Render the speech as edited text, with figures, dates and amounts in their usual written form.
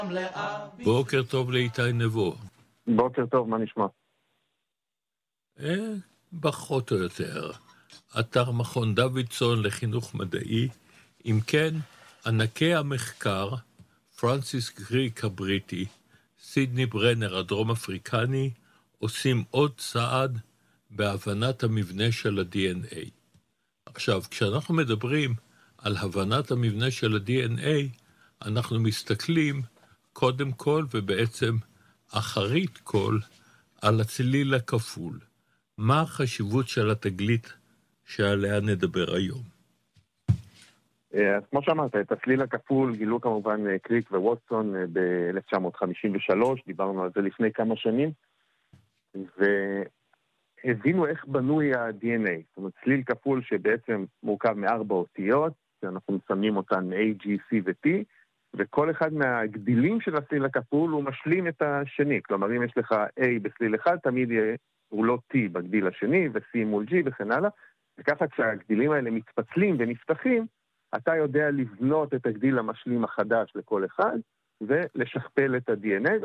בוקר טוב לאיתי נבו. בוקר טוב, מה נשמע? פחות או יותר. אתר מכון דוידסון לחינוך מדעי. אם כן, ענקי המחקר, פרנסיס גריק הבריטי, סידני ברנר הדרום אפריקני, עושים עוד צעד בהבנת המבנה של ה-DNA. עכשיו, כשאנחנו מדברים על הבנת המבנה של ה-DNA, אנחנו מסתכלים קודם כל ובעצם אחרית כל על הצליל הכפול. מה החשיבות של התגלית שעליה נדבר היום? אז כמו שאמרת, את הצליל הכפול גילו כמובן קריק וווטסון ב-1953, דיברנו על זה לפני כמה שנים, והבינו איך בנוי ה-DNA. זאת אומרת, צליל כפול שבעצם מורכב מ4 אותיות, שאנחנו מסמנים אותן A, G, C ו-T, וכל אחד מהגדילים של הצליל הכפול הוא משלים את השני. כלומר, אם יש לך A בצליל אחד, תמיד הוא לא T בגדיל השני, ו-C מול G וכן הלאה. וככה כשהגדילים האלה מתפצלים ונפתחים, אתה יודע לבנות את הגדיל המשלים החדש לכל אחד, ולשכפל את ה-DNA,